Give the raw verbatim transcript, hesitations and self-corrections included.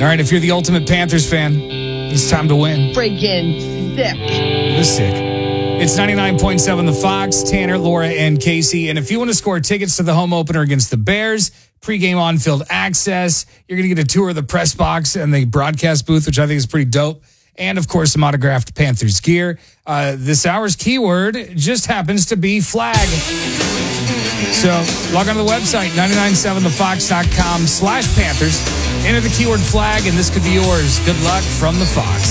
All right, if you're the ultimate Panthers fan, it's time to win. Friggin' sick. It is sick. It's ninety-nine point seven The Fox, Tanner, Laura, and Casey. And if you want to score tickets to the home opener against the Bears, pregame on-field access, you're going to get a tour of the press box and the broadcast booth, which I think is pretty dope. And, of course, some autographed Panthers gear. Uh, this hour's keyword just happens to be flag. So log on to the website, nine nine seven the fox dot com slash Panthers. Enter the keyword flag, and this could be yours. Good luck from the Fox.